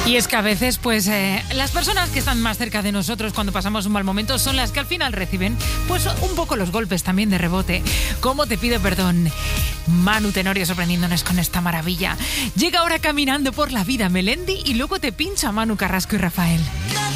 Y es que a veces, pues, las personas que están más cerca de nosotros cuando pasamos un mal momento son las que al final reciben, pues, un poco los golpes también de rebote. ¿Cómo te pido perdón? Manu Tenorio sorprendiéndonos con esta maravilla. Llega ahora caminando por la vida Melendi y luego te pincha Manu Carrasco y Rafael.